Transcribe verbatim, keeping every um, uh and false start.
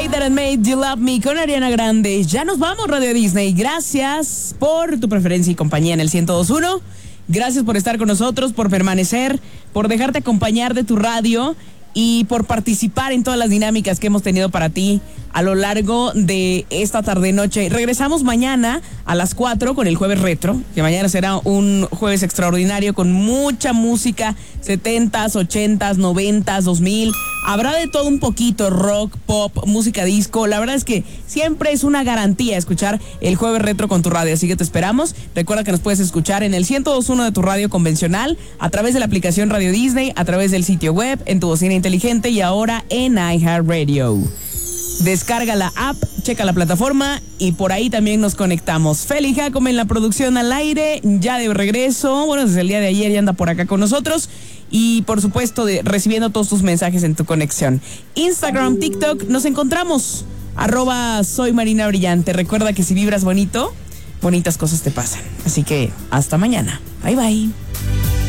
Say That and Made You Love Me con Ariana Grande. Ya nos vamos, Radio Disney. Gracias por tu preferencia y compañía en el ciento dos punto uno. Gracias por estar con nosotros, por permanecer, por dejarte acompañar de tu radio y por participar en todas las dinámicas que hemos tenido para ti a lo largo de esta tarde-noche. Regresamos mañana a las cuatro con el Jueves Retro, que mañana será un jueves extraordinario con mucha música, setentas, ochentas, noventas, dos mil. Habrá de todo un poquito, rock, pop, música disco. La verdad es que siempre es una garantía escuchar el Jueves Retro con tu radio, así que te esperamos. Recuerda que nos puedes escuchar en el ciento dos punto uno de tu radio convencional, a través de la aplicación Radio Disney, a través del sitio web, en tu bocina inteligente y ahora en iHeartRadio. Descarga la app, checa la plataforma y por ahí también nos conectamos. Feli Jacome en la producción al aire, ya de regreso, bueno, desde el día de ayer ya anda por acá con nosotros. Y por supuesto de, recibiendo todos tus mensajes en tu conexión. Instagram, TikTok, nos encontramos. Arroba Soy Marina Brillante. Recuerda que si vibras bonito, bonitas cosas te pasan. Así que hasta mañana. Bye bye.